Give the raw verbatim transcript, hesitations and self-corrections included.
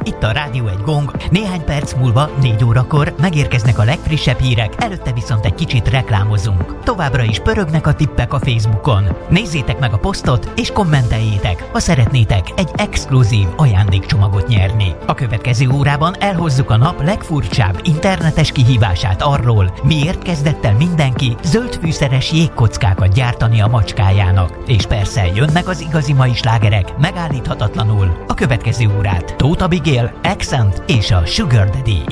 Itt a Rádió egy Gong. Néhány perc múlva, négy órakor megérkeznek a legfrissebb hírek, előtte viszont egy kicsit reklámozunk. Továbbra is pörögnek a tippek a Facebookon. Nézzétek meg a posztot és kommenteljétek, ha szeretnétek egy exkluzív ajándékcsomagot nyerni. A következő órában elhozzuk a nap legfurcsább internetes kihívását arról, miért kezdett el mindenki zöldfűszeres jégkockákat gyártani a macskájának. És persze jönnek az igazi mai slágerek megállíthatatlanul. A következő órát Tóth Abigail, Accent és a Sugar Daddy